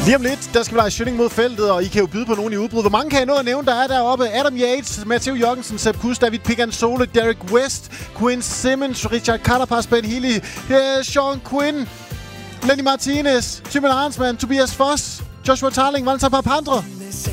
Lige om lidt, der skal vi lege Schønning mod feltet, og I kan jo byde på nogen i udbrud. Hvor mange kan I nå at nævne, der er deroppe? Adam Yates, Matteo Jørgensen, Sepp Kuss, David Picansole, Derek West, Quinn Simmons, Richard Carapaz, Ben Healy, Sean Quinn, Lenny Martinez, Simon Arnsmann, Tobias Foss, Joshua Tarling, Valentin Papandre.